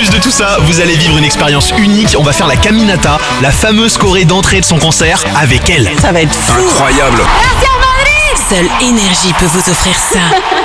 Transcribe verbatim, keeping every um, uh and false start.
plus de tout ça, vous allez vivre une expérience unique. On va faire la Caminata, la fameuse choré d'entrée de son concert, avec elle. Ça va être fou. Incroyable. Seule Énergie peut vous offrir ça.